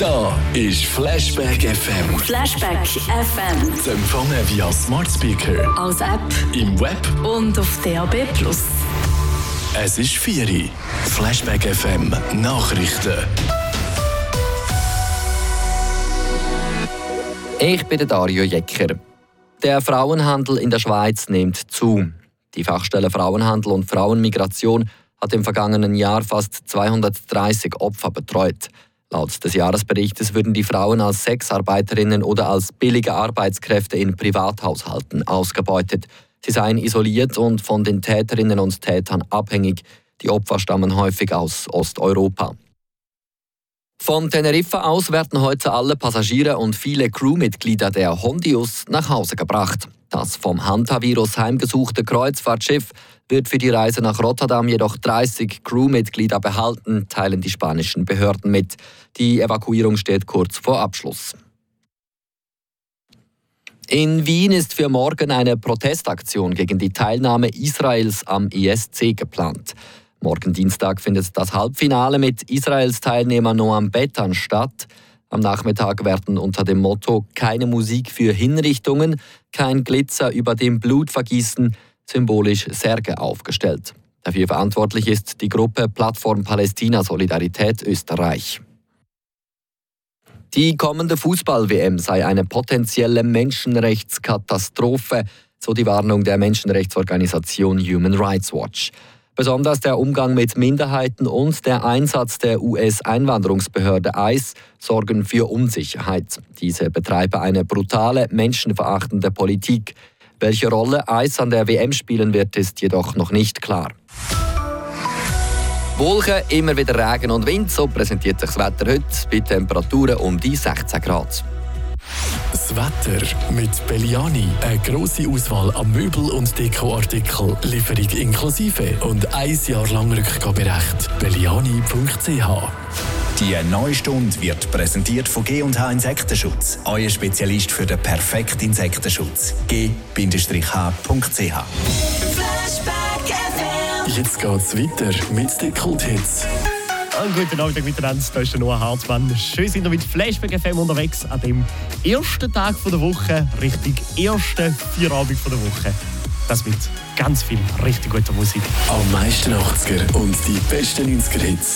Da ist Flashback FM. Flashback FM. Zu empfangen via Smart Speaker, Als App im Web. und auf DAB+. Es ist 4 Uhr. Flashback FM Nachrichten. Ich bin Dario Jecker. Der Frauenhandel in der Schweiz nimmt zu. Die Fachstelle Frauenhandel und Frauenmigration hat im vergangenen Jahr fast 230 Opfer betreut. Laut des Jahresberichtes würden die Frauen als Sexarbeiterinnen oder als billige Arbeitskräfte in Privathaushalten ausgebeutet. Sie seien isoliert und von den Täterinnen und Tätern abhängig. Die Opfer stammen häufig aus Osteuropa. Von Teneriffa aus werden heute alle Passagiere und viele Crewmitglieder der Hondius nach Hause gebracht. Das vom Hantavirus heimgesuchte Kreuzfahrtschiff wird für die Reise nach Rotterdam jedoch 30 Crewmitglieder behalten, teilen die spanischen Behörden mit. Die Evakuierung steht kurz vor Abschluss. In Wien ist für morgen eine Protestaktion gegen die Teilnahme Israels am ESC geplant. Morgen Dienstag findet das Halbfinale mit Israels Teilnehmer Noam Betan statt. Am Nachmittag werden unter dem Motto „Keine Musik für Hinrichtungen, kein Glitzer über dem Blut vergießen" symbolisch Särge aufgestellt. Dafür verantwortlich ist die Gruppe Plattform Palästina Solidarität Österreich. Die kommende Fußball-WM sei eine potenzielle Menschenrechtskatastrophe, so die Warnung der Menschenrechtsorganisation Human Rights Watch. Besonders der Umgang mit Minderheiten und der Einsatz der US-Einwanderungsbehörde ICE sorgen für Unsicherheit. Diese betreibe eine brutale, menschenverachtende Politik. Welche Rolle ICE an der WM spielen wird, ist jedoch noch nicht klar. Wolken, immer wieder Regen und Wind, so präsentiert sich das Wetter heute bei Temperaturen um die 16 Grad. Das Wetter mit Belliani. Eine grosse Auswahl an Möbel- und Dekoartikeln. Lieferung inklusive und 1 Jahr lang Rückgaberecht. Belliani.ch. Die neue Stunde wird präsentiert von G&H Insektenschutz. Euer Spezialist für den perfekten Insektenschutz. G-H.ch. Jetzt geht's weiter mit den Kult-Hits. Guten Abend miteinander, da ist der Noah Hartmann. Schön sind wir mit Flashback FM unterwegs an dem ersten Tag der Woche, richtig ersten Feierabend der Woche. Das mit ganz viel richtig guter Musik. Am meisten 80er und die besten 90er-Hits.